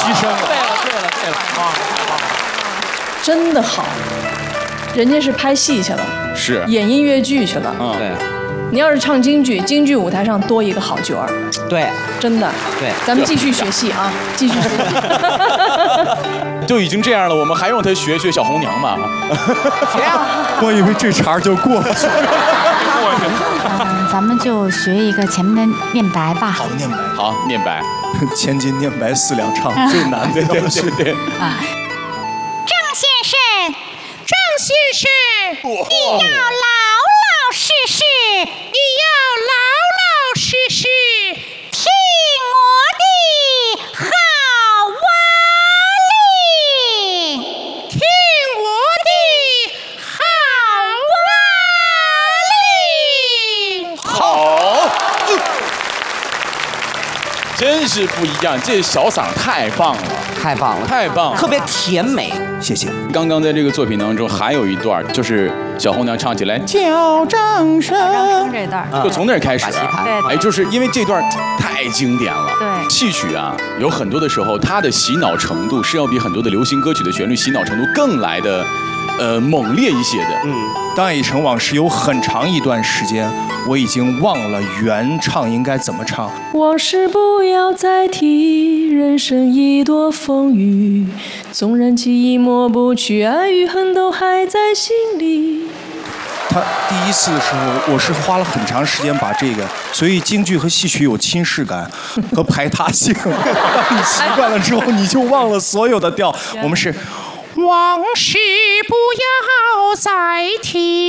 牺牲了。 对了，哇，太棒了！ 真的好，人家是拍戏去了， 是演音乐剧去了。 对。 你要是唱京剧，京剧舞台上多一个好角儿。 对， 真的。 对， 咱们继续学戏啊，继续学戏。 就已经这样了，我们还用他学小红娘吗？ 学啊！ 我以为这茬就过去了。 咱们就学一个前面的念白吧。 好，念白。好，念白。千金念白4两唱，最难的对啊。 郑先生，你要老老实实，听我的好令， 好，真是不一样，这小嗓太棒了， 太棒了， 太棒了， 特别甜美。 谢谢。刚刚在这个作品当中还有一段，就是小红娘唱起来叫张生这段， 就从那儿开始。 对， 哎，就是因为这段太经典了。 对， 戏曲啊，有很多的时候，它的洗脑程度是要比很多的流行歌曲的旋律洗脑程度更来的，猛烈一些的。 当已成往事有很长一段时间，我已经忘了原唱应该怎么唱。 往事不要再提，人生已多风雨，纵然记忆抹不去，爱与恨都还在心里。 他第一次的时候，我是花了很长时间把这个，所以京剧和戏曲有侵蚀感和排他性。当你习惯了之后，你就忘了所有的调。我们是往事不要再提。